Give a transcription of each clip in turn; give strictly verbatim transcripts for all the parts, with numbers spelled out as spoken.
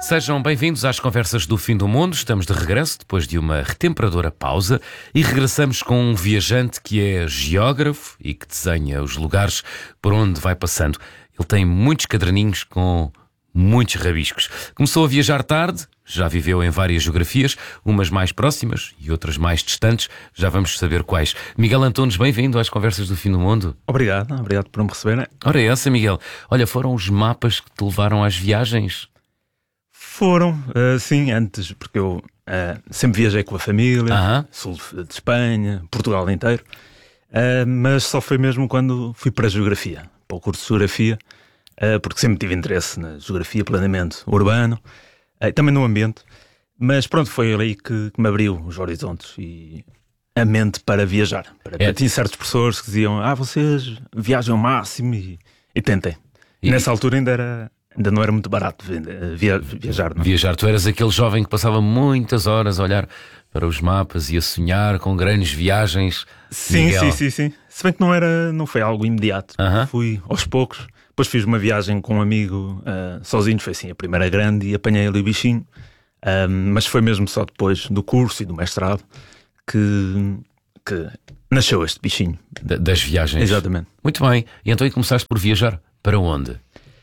Sejam bem-vindos às Conversas do Fim do Mundo. Estamos de regresso depois de uma retemperadora pausa e regressamos com um viajante que é geógrafo e que desenha os lugares por onde vai passando. Ele tem muitos caderninhos com muitos rabiscos. Começou a viajar tarde, já viveu em várias geografias, umas mais próximas e outras mais distantes. Já vamos saber quais. Miguel Antunes, bem-vindo às Conversas do Fim do Mundo. Obrigado, obrigado por me receberem. Ora é essa, Miguel. Olha, foram os mapas que te levaram às viagens? Foram, uh, sim, antes, porque eu uh, sempre viajei com a família, uh-huh. sul de Espanha, Portugal inteiro, uh, mas só foi mesmo quando fui para a geografia, para o curso de geografia, uh, porque sempre tive interesse na geografia, planeamento urbano, uh, e também no ambiente, mas pronto, foi ali que, que me abriu os horizontes e a mente para viajar. Para, é. Tinha certos professores que diziam, ah, vocês viajam ao máximo, e, e tentei. E nessa altura ainda era... Ainda não era muito barato via, viajar, não? Viajar. Tu eras aquele jovem que passava muitas horas a olhar para os mapas e a sonhar com grandes viagens. Sim, Miguel. sim, sim, sim. Se bem que não, era, não foi algo imediato. Uh-huh. Fui aos poucos. Depois fiz uma viagem com um amigo uh, sozinho. Foi assim a primeira grande e apanhei ali o bichinho. Uh, mas foi mesmo só depois do curso e do mestrado que, que nasceu este bichinho. Da, das viagens. Exatamente. Muito bem. E então aí começaste por viajar para onde?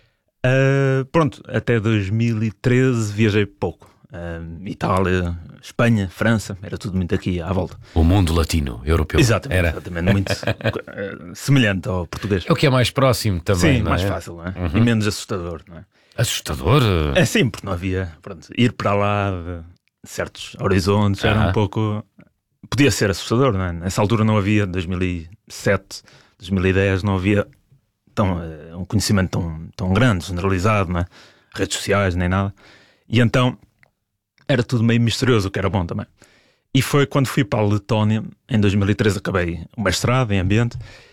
Uh, pronto, até dois mil e treze viajei pouco. Uh, Itália, Espanha, França, era tudo muito aqui à volta. O mundo latino, europeu. Exatamente, era. exatamente muito uh, semelhante ao português. É o que é mais próximo também. Sim, não mais é? fácil, não é? Uhum. E menos assustador, não é? Assustador? É sim, porque não havia, pronto, ir para lá de certos horizontes era Ah. um pouco... Podia ser assustador, não é? Nessa altura não havia, dois mil e sete, dois mil e dez, não havia tão, uh, um conhecimento tão, tão grande, generalizado, não é? Redes sociais, nem nada. E então era tudo meio misterioso, o que era bom também. E foi quando fui para a Letónia, em dois mil e treze acabei o mestrado em ambiente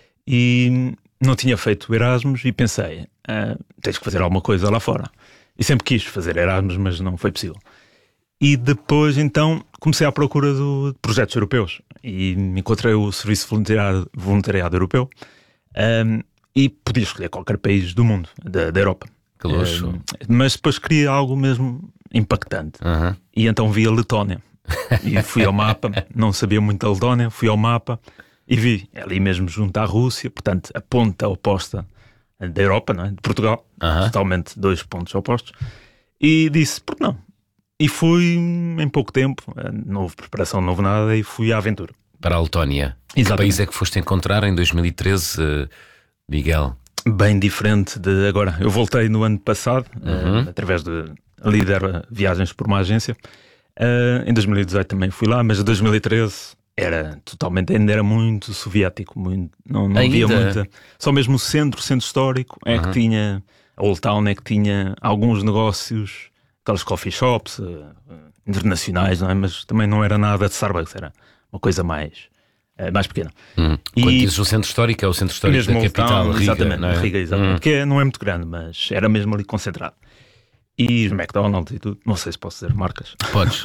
e não tinha feito Erasmus e pensei, ah, tens que fazer alguma coisa lá fora. E sempre quis fazer Erasmus, mas não foi possível. E depois então comecei à procura do, de projetos europeus e encontrei o Serviço Voluntariado, Voluntariado Europeu um, e podia escolher qualquer país do mundo, da, da Europa. Que luxo. Um, mas depois queria algo mesmo impactante. Uhum. E então vi a Letónia. E fui ao mapa, não sabia muito da Letónia, fui ao mapa e vi, ali mesmo junto à Rússia, portanto, a ponta oposta da Europa, não é? De Portugal, Uhum. totalmente dois pontos opostos. E disse, por que não? E fui em pouco tempo, não houve preparação, não houve nada, e fui à aventura. Para a Letónia. Que Exatamente. país é que foste encontrar em dois mil e treze, uh, Miguel? Bem diferente de agora. Eu voltei no ano passado, Uhum. uh, através de Líder Viagens por uma agência. Uh, em dois mil e dezoito também fui lá, mas em dois mil e treze era totalmente, ainda era muito soviético, muito, não, não havia Ainda? muita. Só mesmo o centro, o centro histórico, é Uhum. que tinha, a Old Town é que tinha alguns negócios, aqueles coffee shops uh, internacionais, não é? Mas também não era nada de Starbucks, era uma coisa mais, uh, mais pequena. Hum. E- Quando dizes o centro histórico, é o centro histórico Mesmo da Old capital, Town, Riga, exatamente, não é? Riga, exatamente. Hum. Que é- não é muito grande, mas era mesmo ali concentrado. E os McDonald's e tudo, não sei se posso dizer marcas. Podes.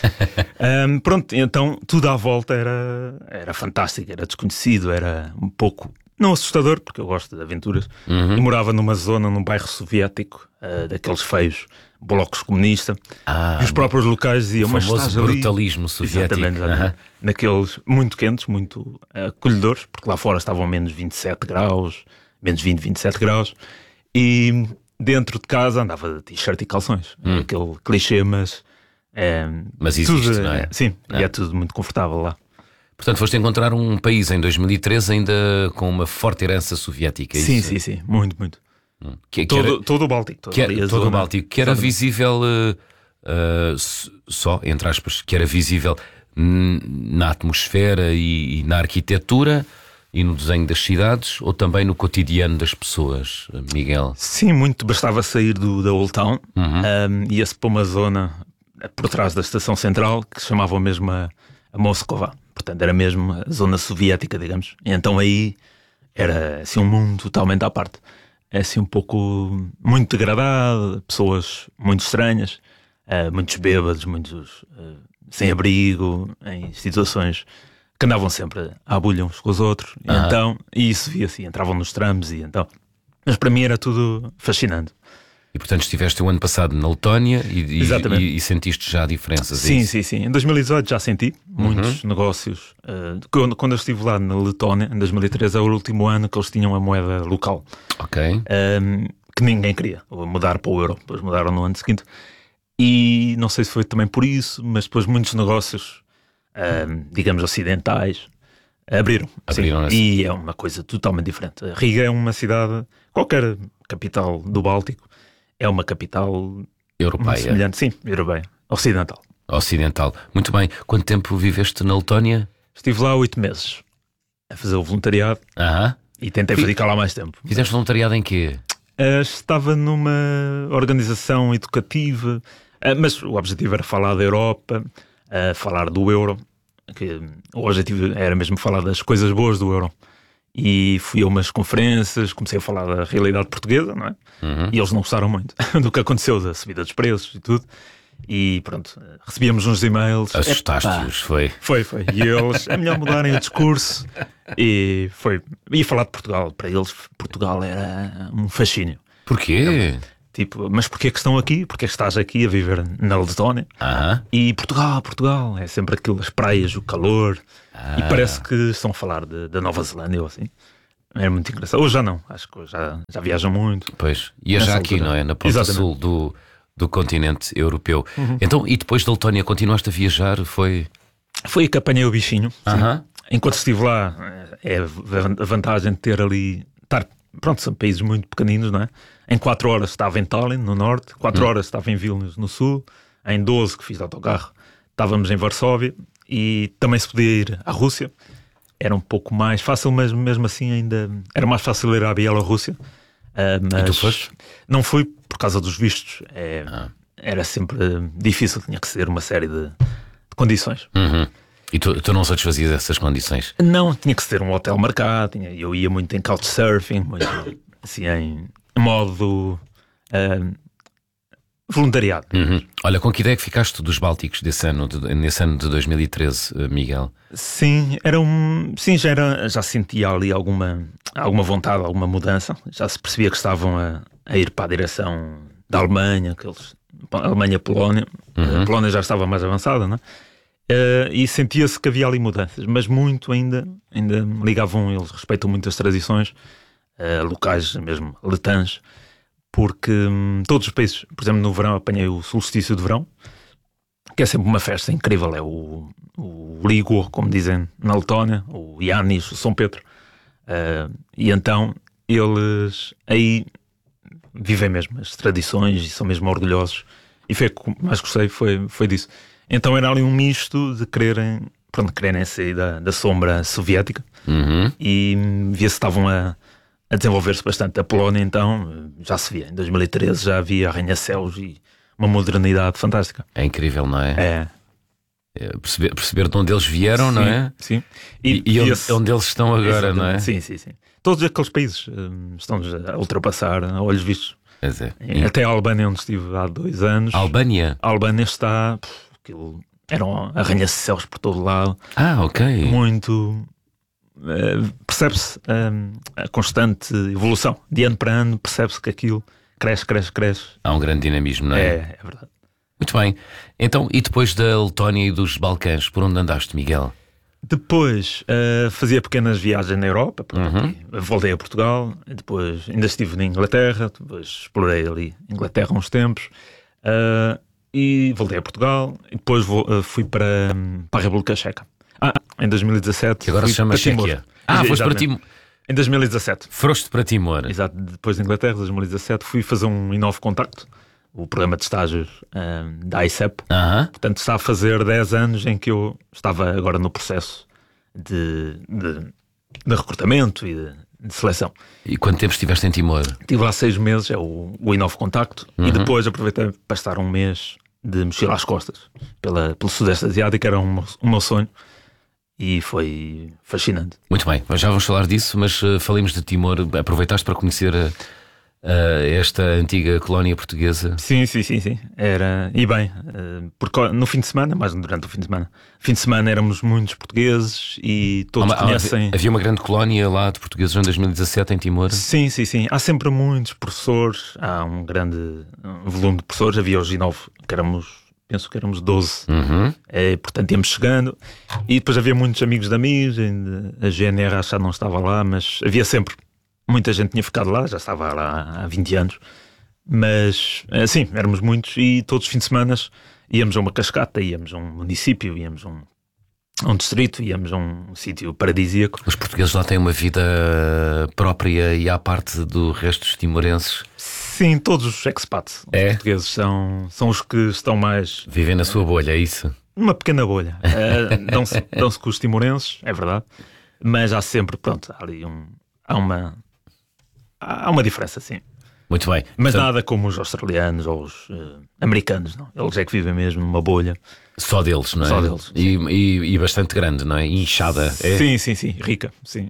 Um, pronto, então tudo à volta era, era fantástico, era desconhecido, era um pouco, não assustador, porque eu gosto de aventuras. Uhum. E morava numa zona, num bairro soviético, uh, daqueles feios blocos comunistas. Ah, E os próprios locais diziam, o mas famoso estás ali... brutalismo soviético. Exatamente, exatamente. Aham. Naqueles muito quentes, muito uh, acolhedores, porque lá fora estavam menos vinte e sete graus, menos vinte, vinte e sete graus, e dentro de casa andava de t-shirt e calções. Hum. Aquele clichê, mas... é, Mas existe, tudo, não é? Sim, Ah. e é tudo muito confortável lá. Portanto, foste encontrar um país em dois mil e treze ainda com uma forte herança soviética. é Sim, isso? sim, sim, muito, muito. Hum. Que, que Todo, era, todo o Báltico. toda que ali era, a todo o zona. Báltico, que era Exatamente. visível, uh, uh, s- só, entre aspas, que era visível hum, na atmosfera e, e na arquitetura e no desenho das cidades, ou também no cotidiano das pessoas, Miguel? Sim, muito. Bastava sair do, da Old Town, Uhum. um, ia-se para uma zona por trás da estação central que se chamava mesmo a, a Moscova. Portanto, era mesmo a zona soviética, digamos. E então aí era assim um mundo totalmente à parte. É assim um pouco muito degradado, pessoas muito estranhas, uh, muitos bêbados, muitos uh, sem abrigo, em situações que andavam sempre à bulha uns com os outros. E Ah. então, e isso via assim, entravam nos trams e então... Mas para mim era tudo fascinante. E portanto estiveste o ano passado na Letónia e, e, Exatamente. e, e sentiste já diferenças? Sim, é sim, sim. Em dois mil e dezoito já senti muitos Uhum. negócios. Uh, quando, quando eu estive lá na Letónia, em dois mil e treze, é o último ano que eles tinham a moeda local. Ok. Um, que ninguém queria mudar para o euro. Depois mudaram no ano seguinte. E não sei se foi também por isso, mas depois muitos negócios, um, digamos, ocidentais, abriram. Abriram Sim. E é uma coisa totalmente diferente. A Riga é uma cidade, qualquer capital do Báltico, é uma capital Europeia. semelhante, sim, europeia, ocidental. Ocidental. Muito bem. Quanto tempo viveste na Letónia? Estive lá oito meses a fazer o voluntariado Aham. e tentei Fi- ficar lá mais tempo. Fizeste voluntariado em quê? Uh, estava numa organização educativa, uh, mas o objetivo era falar da Europa, uh, falar do euro, que o objetivo era mesmo falar das coisas boas do euro. E fui a umas conferências, comecei a falar da realidade portuguesa, não é? Uhum. E eles não gostaram muito do que aconteceu, da subida dos preços e tudo. E pronto, recebíamos uns e-mails. Epá, Assustaste-os, foi? Foi, foi. E eles, é melhor mudarem o discurso. E foi. Ia falar de Portugal. Para eles, Portugal era um fascínio. Porquê? Tipo, mas porquê que estão aqui? Porquê que estás aqui a viver na Letónia? Aham. E Portugal, Portugal. É sempre aquilo, as praias, o calor. Ah. E parece que estão a falar de- da Nova Zelândia ou assim. É muito engraçado. Hoje já não. Acho que hoje já, já viajam muito. Pois. E é Nessa já aqui, altura. não é? Na ponta Exatamente. sul do, do continente europeu. Então, e depois da Letónia continuaste a viajar? Foi. Foi aí que apanhei o bichinho. sim. Aham. Enquanto estive lá, é a vantagem de ter ali. Estar, pronto, são países muito pequeninos, não é? Em quatro horas estava em Tallinn, no norte, quatro horas estava em Vilnius, no sul, em doze, que fiz de autocarro, estávamos em Varsóvia e também se podia ir à Rússia. Era um pouco mais fácil, mas mesmo assim ainda era mais fácil ir à Bielorrússia. Ah, mas E tu foste? não fui por causa dos vistos. É, Ah. Era sempre difícil, tinha que ser uma série de, de condições. Uhum. E tu, tu não satisfazias essas condições? Não, tinha que ser um hotel marcado. Tinha, eu ia muito em couchsurfing, muito assim em modo ah, voluntariado. Uhum. Olha, com que ideia é que ficaste dos Bálticos desse ano, de- nesse ano de dois mil e treze, eh, Miguel? Sim, era um, sim, já era, já sentia ali alguma, alguma vontade, alguma mudança. Já se percebia que estavam a, a ir para a direção da Alemanha, que eles, Alemanha-Polónia. Uhum. A Polónia já estava mais avançada, não é? Eh, e sentia-se que havia ali mudanças, mas muito ainda, ainda ligavam, eles respeitam muito as tradições eh, locais, mesmo letãs, porque hum, todos os países, por exemplo, no verão apanhei o solstício de verão, que é sempre uma festa incrível, é o, o Ligor, como dizem na Letónia, o Yanis, o São Pedro. Eh, e então eles aí vivem mesmo as tradições e são mesmo orgulhosos. E foi o que mais gostei, foi, foi disso. Então era ali um misto de quererem, pronto, quererem sair da, da sombra soviética Uhum. e hum, via se estavam a, a desenvolver-se bastante. A Polónia, então, já se via. Em dois mil e treze já havia arranha-céus e uma modernidade fantástica. É incrível, não é? É. É perceber, perceber de onde eles vieram, não é? Sim. E, e onde, via-se- onde eles estão agora, não é? Sim, sim, sim. Todos aqueles países hum, estão-nos a ultrapassar a olhos vistos. Quer dizer, em Até a Albânia, onde estive há dois anos. Albânia? A Albânia está. Pff, aquilo, eram arranha-céus por todo lado. Ah, ok. Muito. eh, percebe-se hum, a constante evolução. De ano para ano, percebe-se que aquilo cresce, cresce, cresce. Há um grande dinamismo, não É, é? é verdade. Muito bem. Então, e depois da Letónia e dos Balcãs, por onde andaste, Miguel? Depois eh, fazia pequenas viagens na Europa, porque Uhum. aqui voltei a Portugal, e depois ainda estive na Inglaterra, depois explorei ali Inglaterra uns tempos, eh, e voltei a Portugal, e depois vo- eh, fui para, hum, para a República Checa. Ah, em dois mil e dezassete. Que agora fui se chama para Timor. Chequia. Ah, foste para Exatamente. Timor. Em dois mil e dezassete. Foste para Timor. Exato, depois da Inglaterra, dois mil e dezassete, fui fazer um Inove Contacto, o programa de estágios hum, da I C E P. Aham. Portanto, está a fazer dez anos em que eu estava agora no processo de, de, de recrutamento e de, de seleção. E quanto tempo estiveste em Timor? Estive lá seis meses, é o, o Inove Contacto, e depois aproveitei para estar um mês de mochila às costas pela, pelo Sudeste Asiático, era um, o meu sonho, e foi fascinante. Muito bem, já vamos falar disso, mas uh, falemos de Timor. Aproveitaste para conhecer uh, uh, esta antiga colónia portuguesa? Sim, sim, sim, sim. Era, e bem, uh, porque no fim de semana, mais durante o fim de semana, fim de semana éramos muitos portugueses e todos ah, conhecem. Havia uma grande colónia lá de portugueses em dois mil e dezassete em Timor? Sim, sim, sim. Há sempre muitos professores, há um grande um volume de professores. Havia hoje nove, que éramos, penso que éramos doze. Uhum. É, portanto íamos chegando e depois havia muitos amigos de amigos. Ainda a G N R já não estava lá, mas havia sempre. Muita gente tinha ficado lá, já estava lá há vinte anos. Mas, assim, éramos muitos e todos os fins de semana íamos a uma cascata, íamos a um município, íamos a um, a um distrito, íamos a um sítio paradisíaco. Os portugueses lá têm uma vida própria e à parte do resto dos timorenses? Sim, todos os expats. É? Os portugueses são, são os que estão mais... Vivem na sua bolha, é isso? Numa pequena bolha. uh, dão-se, dão-se com os timorenses, é verdade. Mas há sempre, pronto, há ali um... Há uma... Há uma diferença, sim. Muito bem. Mas Portanto, nada como os australianos ou os uh, americanos, não. Eles é que vivem mesmo numa bolha. só deles, não é? Só deles. E, e, e bastante grande, não é? Inchada. É? Sim, sim, sim. Rica, sim.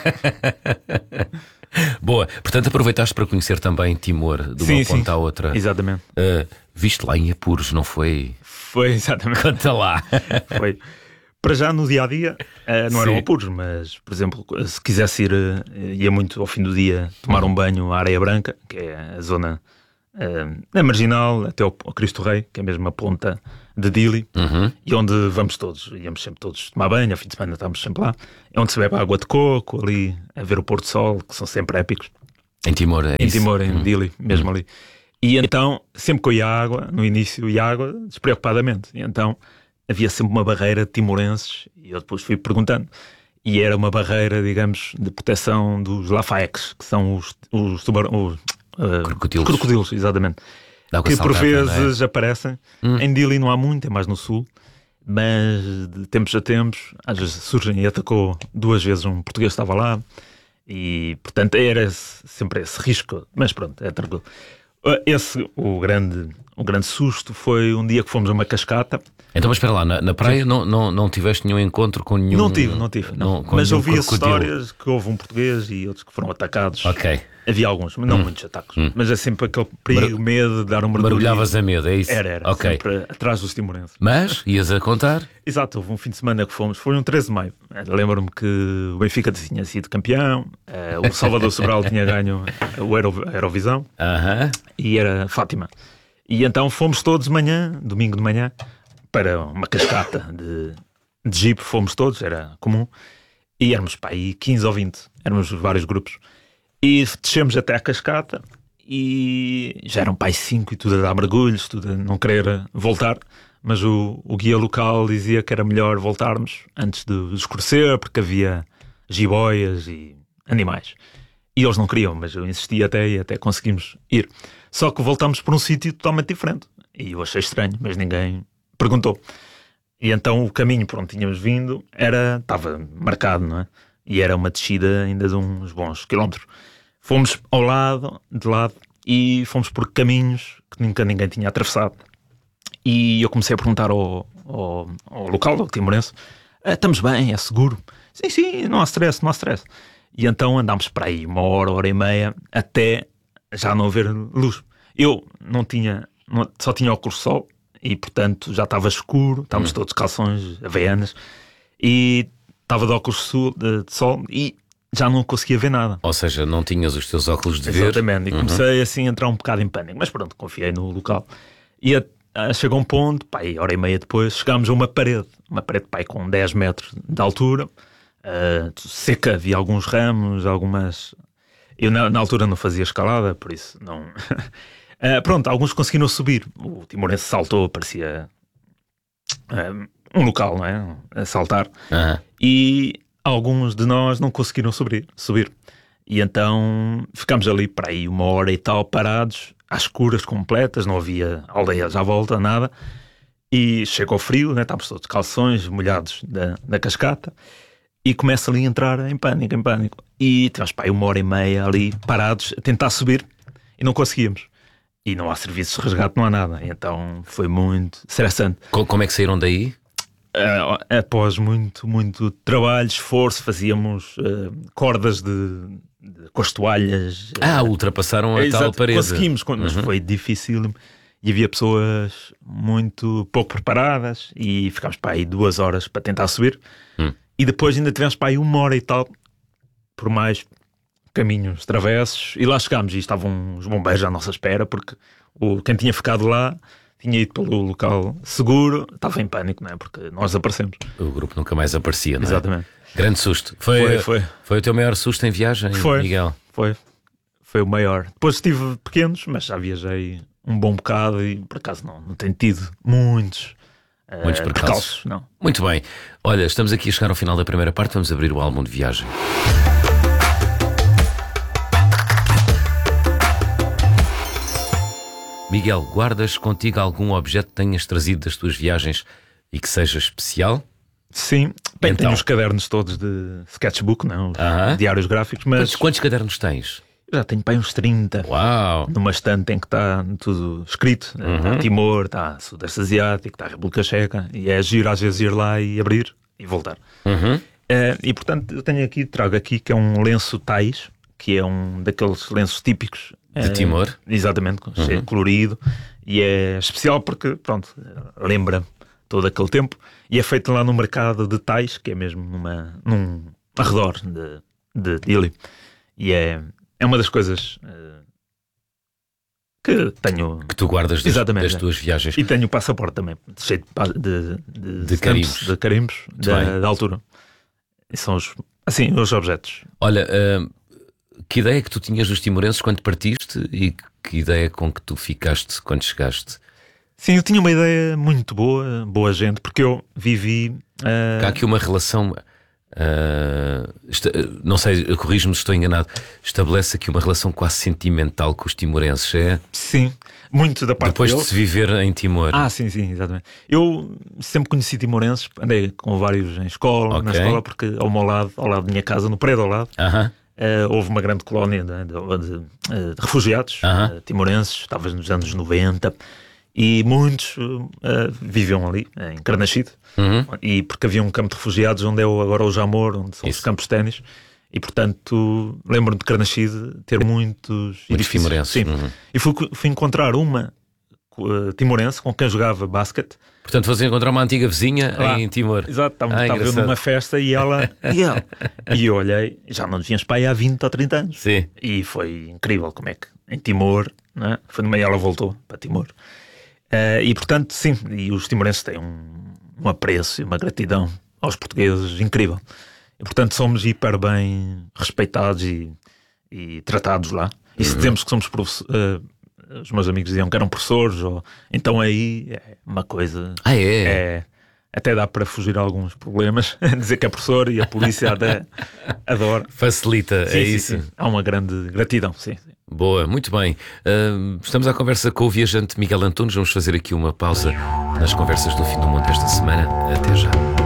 Boa. Portanto, aproveitaste para conhecer também Timor, de uma Sim, ponta sim. à outra. Exatamente. Uh, viste lá em apuros, não foi? Foi, exatamente. Conta lá. Foi. Para já no dia a dia uh, não eram Sim. apuros, mas por exemplo, se quisesse ir, uh, ia muito ao fim do dia tomar um banho à Areia Branca, que é a zona uh, na Marginal, até ao, ao Cristo Rei, que é mesmo a ponta de Dili, Uhum. e onde vamos todos, íamos sempre todos tomar banho, ao fim de semana estávamos sempre lá, é onde se bebe água de coco, ali a ver o pôr do sol, que são sempre épicos. Em Timor, é Em isso? Timor, em Uhum. Dili, mesmo ali. E então, sempre que eu ia à água, no início ia à água despreocupadamente. E então havia sempre uma barreira de timorenses, e eu depois fui perguntando. E era uma barreira, digamos, de proteção dos lafaex, que são os, os, tubarões, uh, Crocodilos. crocodilos, exatamente. Dá água Que por salgada, não é? vezes aparecem. Hum. Em Dili não há muito, é mais no sul. Mas de tempos a tempos, às vezes surgem, e atacou duas vezes um português que estava lá. E, portanto, era esse, sempre esse risco. Mas pronto, é tranquilo. Esse, o grande, o grande susto foi um dia que fomos a uma cascata. Então, mas espera lá, na, na praia não, não, não tiveste nenhum encontro com nenhum... Não tive, não tive. Não. com Mas nenhum ouvi as crocodilo? histórias que houve um português e outros que foram atacados. Ok. Havia alguns, mas não Hum. muitos ataques. Hum. Mas é sempre aquele perigo, medo de dar um mergulho. Mergulhavas a medo, é isso? Era, era. Ok. Sempre atrás dos timorenses. Mas, ias a contar? Exato, houve um fim de semana que fomos, foi um treze de maio. Lembro-me que o Benfica tinha sido campeão, eh, o Salvador Sobral tinha ganho o Euro, a Eurovisão Aham. e era Fátima. E então fomos todos de manhã, domingo de manhã, para uma cascata de, de jeep, fomos todos, era comum, e éramos para aí quinze ou vinte, éramos vários grupos. E descemos até à cascata e já eram para aí cinco e tudo a dar mergulhos, tudo a não querer voltar. Mas o, o guia local dizia que era melhor voltarmos antes de escurecer, porque havia jiboias e animais. E eles não queriam, mas eu insisti até e até conseguimos ir. Só que voltámos para um sítio totalmente diferente. E eu achei estranho, mas ninguém perguntou. E então o caminho por onde tínhamos vindo era, estava marcado, não é? E era uma descida ainda de uns bons quilómetros. Fomos ao lado, de lado, e fomos por caminhos que nunca ninguém tinha atravessado. E eu comecei a perguntar ao, ao, ao local, ao timorense, ah, estamos bem, é seguro? Sim, sim, não há stress, não há stress. E então andámos para aí uma hora, hora e meia, até já não haver luz. Eu não tinha, não, só tinha óculos de sol, e portanto já estava escuro, estávamos Hum. todos calções, havaianas, e estava de óculos de sol, de, de sol e já não conseguia ver nada. Ou seja, não tinhas os teus óculos de ver. Exatamente, e Uhum. comecei assim a entrar um bocado em pânico, mas pronto, confiei no local. E a, a, chegou um ponto, pá, aí, hora e meia depois, chegámos a uma parede, uma parede pá, aí, com dez metros de altura, uh, seca, havia alguns ramos, algumas... Eu na, na altura não fazia escalada, por isso não... uh, pronto, alguns conseguiram subir, o timorense saltou, parecia uh, um local, não é? A saltar, Aham. e alguns de nós não conseguiram subir, subir. E então ficámos ali para aí uma hora e tal parados, às escuras completas, não havia aldeias à volta, nada. E chega ao frio, né? Estávamos todos calções, molhados da, da cascata, e começa ali a entrar em pânico, em pânico. E tivemos para aí uma hora e meia ali parados a tentar subir e não conseguíamos. E não há serviços de resgate, não há nada. E então foi muito estressante. Co- Como é que saíram daí? Uh, após muito, muito trabalho, esforço, fazíamos uh, cordas de, de, com as toalhas. Ah, uh, ultrapassaram a é, tal exato, parede. Conseguimos, mas uhum. foi difícil. E havia pessoas muito pouco preparadas e ficámos para aí duas horas para tentar subir. Hum. E depois ainda tivemos para aí uma hora e tal, por mais caminhos travessos. E lá chegámos e estavam os bombeiros à nossa espera, porque o, quem tinha ficado lá tinha ido pelo local seguro, estava em pânico, não é? Porque nós desaparecemos. O grupo nunca mais aparecia, não é? Exatamente. Grande susto. Foi, foi, foi. foi o teu maior susto em viagem, foi, Miguel? Foi. Foi o maior. Depois tive pequenos, mas já viajei um bom bocado e por acaso não, não tenho tido muitos, muitos uh, percalços. percalços. Não. Muito bem. Olha, estamos aqui a chegar ao final da primeira parte, vamos abrir o álbum de viagem. Miguel, guardas contigo algum objeto que tenhas trazido das tuas viagens e que seja especial? Sim, bem, então. Tenho os cadernos todos de sketchbook, não, os uh-huh. diários gráficos, mas... Quantos, quantos cadernos tens? Já tenho para aí uns trinta. Uau! Numa estante em que está tudo escrito. Uhum. Está Timor, está Sudeste Asiático, está a República Checa. E é giro às vezes ir lá e abrir e voltar. Uhum. Uh, e portanto eu tenho aqui, trago aqui que é um lenço Tais, que é um daqueles lenços típicos de uh, Timor. Exatamente, uhum. colorido. E é especial porque, pronto, lembra todo aquele tempo. E é feito lá no mercado de Tais, que é mesmo numa, num arredor de, de Dili. E é... É uma das coisas uh, que tenho... Que tu guardas das, das tuas viagens. E tenho o passaporte também, cheio de, de, de, de carimbos, de, carimbos da, da altura. E são os, assim, os objetos. Olha, uh, que ideia que tu tinhas dos timorenses quando partiste e que ideia com que tu ficaste quando chegaste? Sim, eu tinha uma ideia muito boa, boa gente, porque eu vivi... Uh... Há aqui uma relação... Uh, esta, não sei, corrijo-me se estou enganado, estabelece aqui uma relação quase sentimental com os timorenses, é? Sim, muito da parte depois deles. de se viver em Timor. Ah, sim, sim, exatamente. Eu sempre conheci timorenses, andei com vários em escola, okay. na escola, porque ao meu lado, ao lado da minha casa, no prédio ao lado, uh-huh. uh, houve uma grande colónia de, de, de, de refugiados uh-huh. uh, timorenses, estava nos anos noventa. E muitos uh, viviam ali, em Carnaxide, uhum. e porque havia um campo de refugiados onde é agora o Jamor, onde são Isso. os campos de ténis, e portanto lembro-me de Carnaxide ter muitos Muitos timorenses. Sim. Uhum. E fui, fui encontrar uma uh, timorense com quem jogava basquete. Portanto, você encontrar uma antiga vizinha ah, em Timor. Exato, estava, ah, estava eu numa festa e ela, e ela. E eu olhei, já não devíamos para aí há vinte ou trinta anos. Sim. E foi incrível como é que em Timor, não é? Foi no meio, ela voltou para Timor. Uh, e portanto, sim, e os timorenses têm um, um apreço e uma gratidão aos portugueses incrível. E portanto somos hiper bem respeitados e, e tratados lá. E se dizemos que somos professores, uh, os meus amigos diziam que eram professores, ou, então aí é uma coisa... Ah, é? é até dá para fugir a alguns problemas, dizer que é professor e a polícia até adora. Facilita, sim, é sim, isso. Sim. Há uma grande gratidão, sim, sim. Boa, muito bem. Uh, estamos à conversa com o viajante Miguel Antunes. Vamos fazer aqui uma pausa nas conversas do Fim do Mundo esta semana. Até já.